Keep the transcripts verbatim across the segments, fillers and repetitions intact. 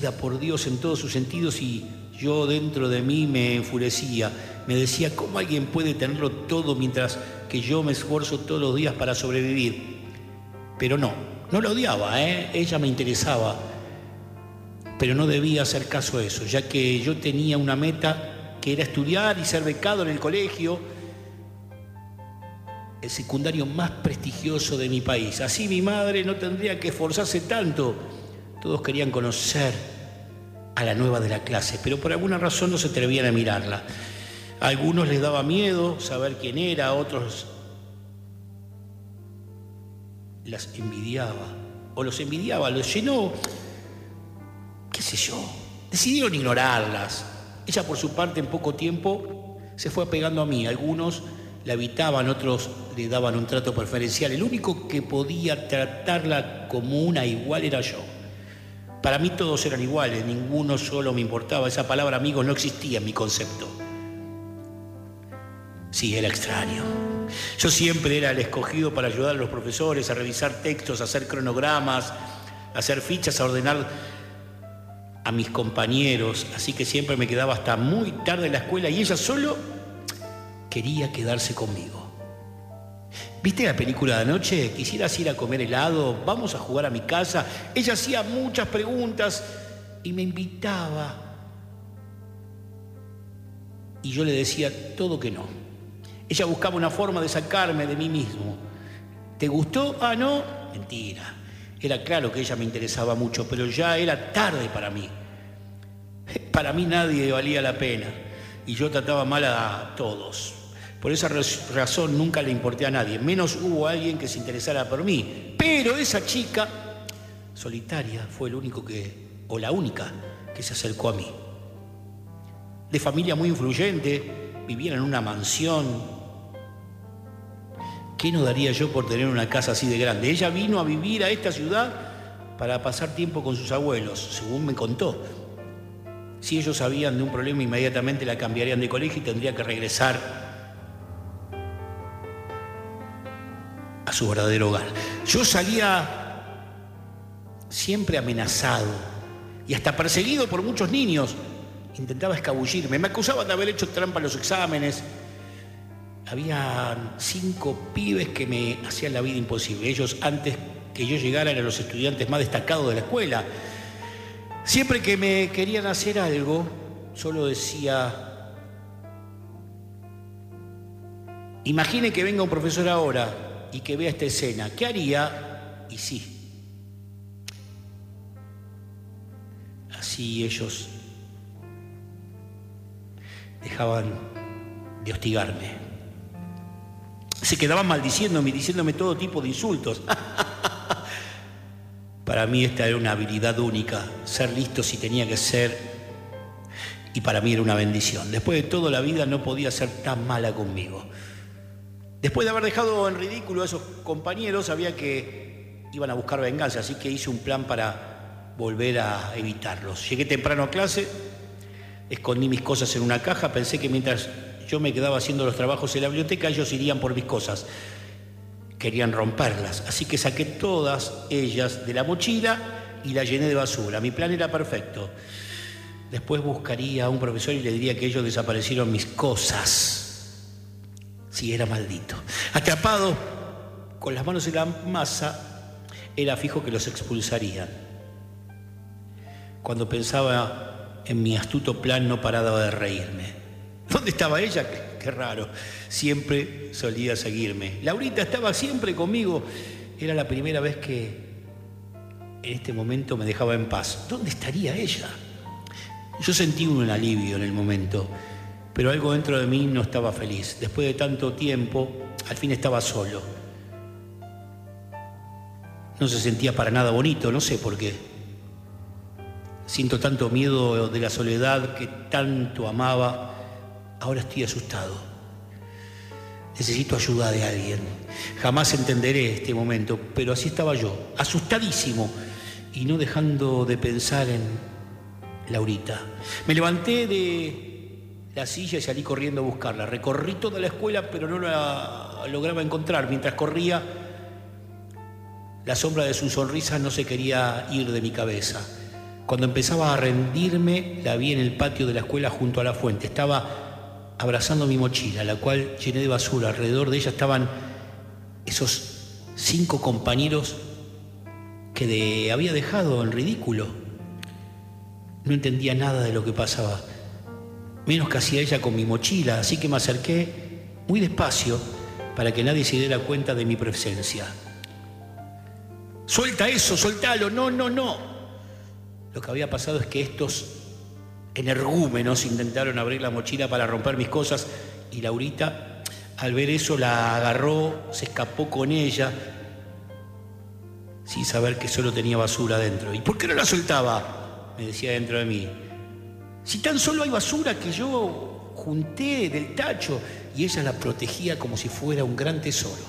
por Dios en todos sus sentidos y yo dentro de mí me enfurecía. Me decía, ¿cómo alguien puede tenerlo todo mientras que yo me esfuerzo todos los días para sobrevivir? Pero no, no lo odiaba, ¿eh? Ella me interesaba, pero no debía hacer caso a eso, ya que yo tenía una meta que era estudiar y ser becado en el colegio, el secundario más prestigioso de mi país. Así mi madre no tendría que esforzarse tanto. Todos querían conocer a la nueva de la clase, pero por alguna razón no se atrevían a mirarla. A algunos les daba miedo saber quién era, a otros las envidiaba, o los envidiaba, los llenó, qué sé yo. Decidieron ignorarlas. Ella, por su parte, en poco tiempo se fue apegando a mí. Algunos la evitaban, otros le daban un trato preferencial. El único que podía tratarla como una igual era yo. Para mí todos eran iguales, ninguno solo me importaba. Esa palabra amigo no existía en mi concepto. Sí, era extraño. Yo siempre era el escogido para ayudar a los profesores a revisar textos, a hacer cronogramas, a hacer fichas, a ordenar a mis compañeros. Así que siempre me quedaba hasta muy tarde en la escuela y ella solo quería quedarse conmigo. ¿Viste la película de anoche? ¿Quisieras ir a comer helado? ¿Vamos a jugar a mi casa? Ella hacía muchas preguntas y me invitaba. Y yo le decía todo que no. Ella buscaba una forma de sacarme de mí mismo. ¿Te gustó? Ah, ¿no? Mentira. Era claro que ella me interesaba mucho, pero ya era tarde para mí. Para mí nadie valía la pena y yo trataba mal a todos. Por esa razón nunca le importé a nadie, menos hubo alguien que se interesara por mí. Pero esa chica solitaria fue el único que, o la única, que se acercó a mí. De familia muy influyente, vivían en una mansión. ¿Qué no daría yo por tener una casa así de grande? Ella vino a vivir a esta ciudad para pasar tiempo con sus abuelos, según me contó. Si ellos sabían de un problema, inmediatamente la cambiarían de colegio y tendría que regresar a su verdadero hogar. Yo salía siempre amenazado y hasta perseguido por muchos niños. Intentaba escabullirme, me acusaban de haber hecho trampa en los exámenes. Había cinco pibes que me hacían la vida imposible. Ellos, antes que yo llegara, eran los estudiantes más destacados de la escuela. Siempre que me querían hacer algo, solo decía: imagine que venga un profesor ahora y que vea esta escena, ¿qué haría? Y sí. Así ellos dejaban de hostigarme. Se quedaban maldiciéndome, diciéndome todo tipo de insultos. Para mí esta era una habilidad única, ser listo si tenía que ser, y para mí era una bendición. Después de todo, la vida no podía ser tan mala conmigo. Después de haber dejado en ridículo a esos compañeros, sabía que iban a buscar venganza, así que hice un plan para volver a evitarlos. Llegué temprano a clase, escondí mis cosas en una caja, pensé que mientras yo me quedaba haciendo los trabajos en la biblioteca, ellos irían por mis cosas. Querían romperlas, así que saqué todas ellas de la mochila y la llené de basura. Mi plan era perfecto. Después buscaría a un profesor y le diría que ellos desaparecieron mis cosas. Sí, era maldito. Atrapado con las manos en la masa, era fijo que los expulsarían. Cuando pensaba en mi astuto plan, no paraba de reírme. ¿Dónde estaba ella? Qué, qué raro. Siempre solía seguirme. Laurita estaba siempre conmigo. Era la primera vez que en este momento me dejaba en paz. ¿Dónde estaría ella? Yo sentí un alivio en el momento, pero algo dentro de mí no estaba feliz. Después de tanto tiempo, al fin estaba solo. No se sentía para nada bonito, no sé por qué. Siento tanto miedo de la soledad que tanto amaba. Ahora estoy asustado. Necesito ayuda de alguien. Jamás entenderé este momento, pero así estaba yo, asustadísimo y no dejando de pensar en Laurita. Me levanté de la silla y salí corriendo a buscarla. Recorrí toda la escuela, pero no la lograba encontrar. Mientras corría, la sombra de su sonrisa no se quería ir de mi cabeza. Cuando empezaba a rendirme, la vi en el patio de la escuela junto a la fuente. Estaba abrazando mi mochila, la cual llené de basura. Alrededor de ella estaban esos cinco compañeros que de, había dejado en ridículo. No entendía nada de lo que pasaba, menos que hacía ella con mi mochila, así que me acerqué muy despacio para que nadie se diera cuenta de mi presencia. ¡Suelta eso, soltalo! ¡No, no, no! Lo que había pasado es que estos energúmenos intentaron abrir la mochila para romper mis cosas y Laurita, al ver eso, la agarró, se escapó con ella, sin saber que solo tenía basura adentro. ¿Y por qué no la soltaba?, me decía dentro de mí. Si tan solo hay basura que yo junté del tacho. Y ella la protegía como si fuera un gran tesoro.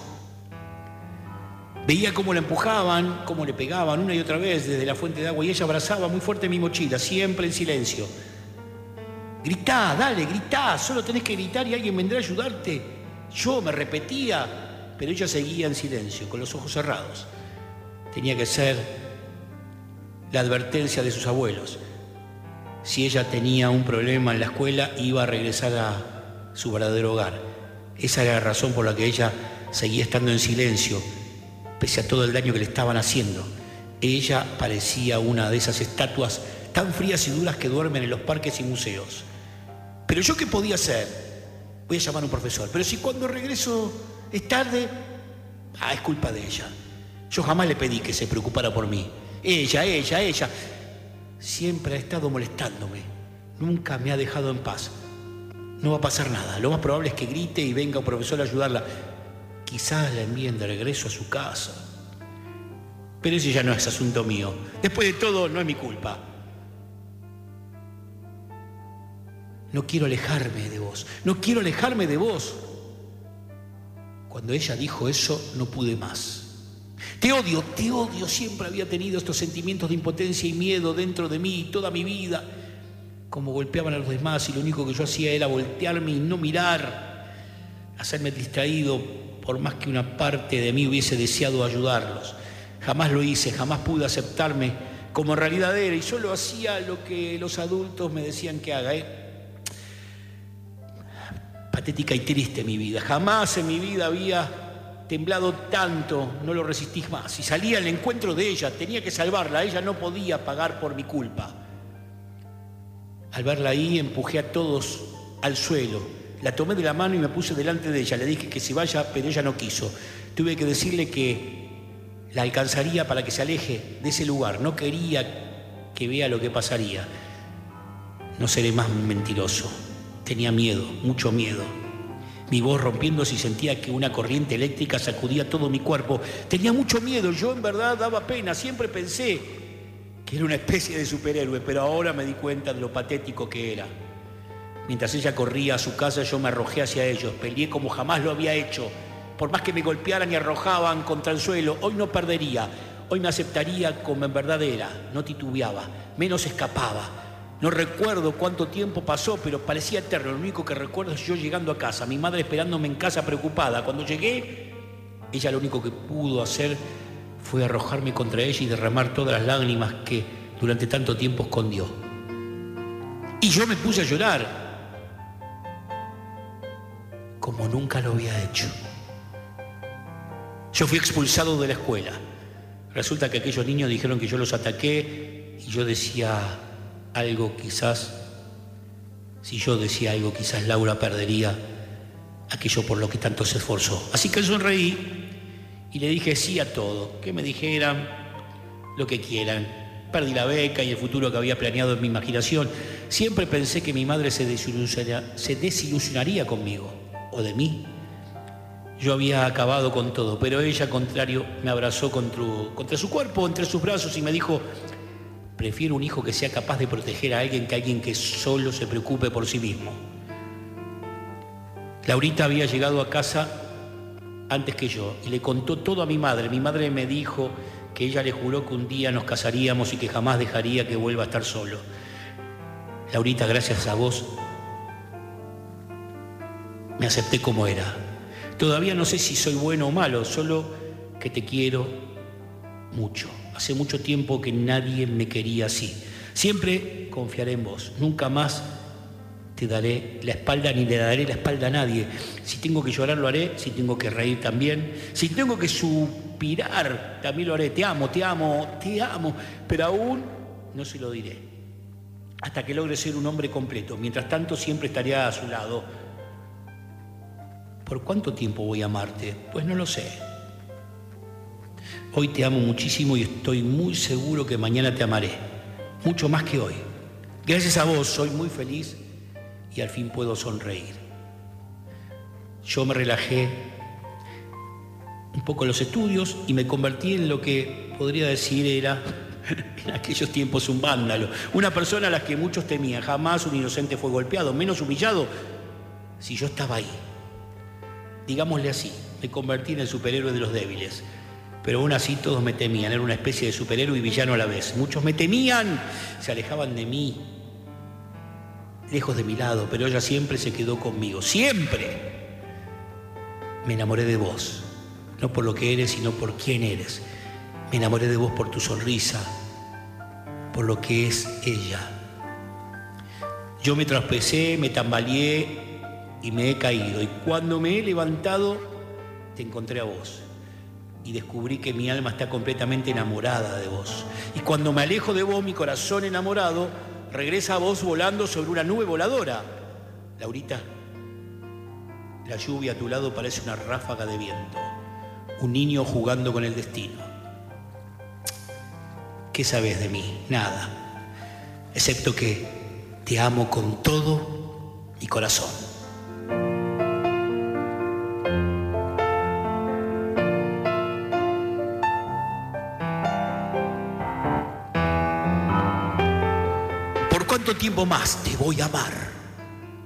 Veía cómo la empujaban, cómo le pegaban una y otra vez desde la fuente de agua y ella abrazaba muy fuerte mi mochila, siempre en silencio. Gritá, dale, gritá, solo tenés que gritar y alguien vendrá a ayudarte. Yo me repetía, pero ella seguía en silencio, con los ojos cerrados. Tenía que ser la advertencia de sus abuelos. Si ella tenía un problema en la escuela, iba a regresar a su verdadero hogar. Esa era la razón por la que ella seguía estando en silencio, pese a todo el daño que le estaban haciendo. Ella parecía una de esas estatuas tan frías y duras que duermen en los parques y museos. ¿Pero yo qué podía hacer? Voy a llamar a un profesor. Pero si cuando regreso es tarde, ah, es culpa de ella. Yo jamás le pedí que se preocupara por mí. Ella, ella, ella. Siempre ha estado molestándome. Nunca me ha dejado en paz. No va a pasar nada. Lo más probable es que grite y venga un profesor a ayudarla. Quizás la envíen de regreso a su casa. Pero ese ya no es asunto mío. Después de todo, no es mi culpa. No quiero alejarme de vos. No quiero alejarme de vos. Cuando ella dijo eso, no pude más. Te odio, te odio. Siempre había tenido estos sentimientos de impotencia y miedo dentro de mí toda mi vida. Como golpeaban a los demás y lo único que yo hacía era voltearme y no mirar, hacerme distraído, por más que una parte de mí hubiese deseado ayudarlos. Jamás lo hice, jamás pude aceptarme como en realidad era y solo hacía lo que los adultos me decían que haga. ¿eh? Patética y triste mi vida. Jamás en mi vida había temblado tanto, no lo resistí más. Y salía al encuentro de ella, tenía que salvarla, ella no podía pagar por mi culpa. Al verla ahí, empujé a todos al suelo. La tomé de la mano y me puse delante de ella. Le dije que se vaya, pero ella no quiso. Tuve que decirle que la alcanzaría para que se aleje de ese lugar. No quería que vea lo que pasaría. No seré más mentiroso. Tenía miedo, mucho miedo. Mi voz rompiéndose y sentía que una corriente eléctrica sacudía todo mi cuerpo. Tenía mucho miedo. Yo en verdad daba pena. Siempre pensé que era una especie de superhéroe, pero ahora me di cuenta de lo patético que era. Mientras ella corría a su casa, yo me arrojé hacia ellos, peleé como jamás lo había hecho. Por más que me golpearan y arrojaban contra el suelo, hoy no perdería, hoy me aceptaría como en verdad era, no titubeaba, menos escapaba. No recuerdo cuánto tiempo pasó, pero parecía eterno. Lo único que recuerdo es yo llegando a casa, mi madre esperándome en casa preocupada. Cuando llegué, ella lo único que pudo hacer fue arrojarme contra ella y derramar todas las lágrimas que durante tanto tiempo escondió. Y yo me puse a llorar, como nunca lo había hecho. Yo fui expulsado de la escuela. Resulta que aquellos niños dijeron que yo los ataqué y yo decía algo quizás, si yo decía algo quizás Laura perdería aquello por lo que tanto se esforzó. Así que sonreí y le dije sí a todo, que me dijeran lo que quieran. Perdí la beca y el futuro que había planeado en mi imaginación. Siempre pensé que mi madre se desilusionaría, se desilusionaría conmigo o de mí. Yo había acabado con todo, pero ella, al contrario, me abrazó contra, contra su cuerpo, entre sus brazos y me dijo: prefiero un hijo que sea capaz de proteger a alguien que alguien que solo se preocupe por sí mismo. Laurita había llegado a casa antes que yo y le contó todo a mi madre. Mi madre me dijo que ella le juró que un día nos casaríamos y que jamás dejaría que vuelva a estar solo. Laurita, gracias a vos, me acepté como era. Todavía no sé si soy bueno o malo, solo que te quiero mucho. Hace mucho tiempo que nadie me quería así. Siempre confiaré en vos, nunca más te daré la espalda ni le daré la espalda a nadie. Si tengo que llorar lo haré, si tengo que reír también, si tengo que suspirar también lo haré. Te amo, te amo, te amo, pero aún no se lo diré hasta que logre ser un hombre completo. Mientras tanto siempre estaré a su lado. ¿Por cuánto tiempo voy a amarte? Pues no lo sé. Hoy te amo muchísimo y estoy muy seguro que mañana te amaré, mucho más que hoy. Gracias a vos soy muy feliz y al fin puedo sonreír. Yo me relajé un poco en los estudios y me convertí en lo que podría decir era en aquellos tiempos un vándalo, una persona a la que muchos temían. Jamás un inocente fue golpeado, menos humillado, si yo estaba ahí. Digámosle así, me convertí en el superhéroe de los débiles, pero aún así todos me temían. Era una especie de superhéroe y villano a la vez. Muchos me temían, se alejaban de mí, lejos de mi lado, pero ella siempre se quedó conmigo, siempre. Me enamoré de vos, no por lo que eres, sino por quién eres. Me enamoré de vos por tu sonrisa, por lo que es ella. Yo me traspecé, me tambaleé y me he caído. Y cuando me he levantado, te encontré a vos. Y descubrí que mi alma está completamente enamorada de vos. Y cuando me alejo de vos, mi corazón enamorado regresa a vos volando sobre una nube voladora. Laurita, la lluvia a tu lado parece una ráfaga de viento. Un niño jugando con el destino. ¿Qué sabes de mí? Nada. Excepto que te amo con todo mi corazón. ¿Por cuánto tiempo más te voy a amar?